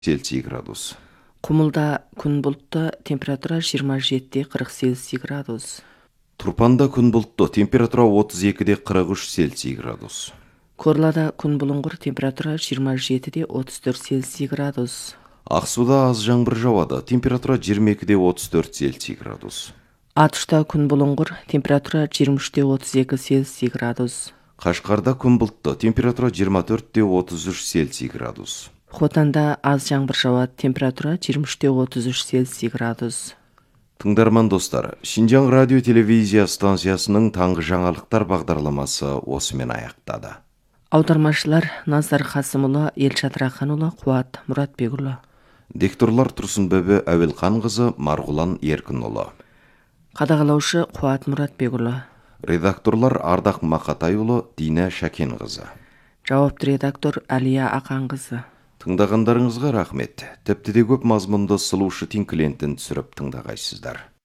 Цельсий градус. Құмылда күн бұлтты, температура 27-40 градус. Турпанда күн бұлтты, температура 32-43 Цельсий градус. Корлада күн бұлыңғыр, температура 27-34 градус. Ақсуда аз жаңбыр жауады, температура 22-34 Цельсий градус. Атышта күн бұлыңғыр, температура 23-32 градус. Қашқарда күн бұлтты, температура 24-33 Цельсий градус. Хотанда аз жаңбыр жауады, температура 23-33 градус. Тыңдарман достар, Шинжаң радио телевизия станциясының таңғы жаңалықтар бағдарламасы осымен аяқтады. Аудармашылар Назар Қасымұлы, Елшат Раханұлы, Қуат Мұратбекұлы. Дикторлар Тұрсынбөбі Әуелқанқызы, Марғұлан Еркінұлы. Қадағалаушы Қуат Мұратбекұлы. Редакторлар Ардақ Мақатайұлы, Дина Шәкенқызы. Жауапты редактор Әлия Ақанқызы. Тыңдағандарыңызға рахмет. Тіпті де көп мазмұнды сұлушы тинклентін түсіріп тыңдағайсыздар.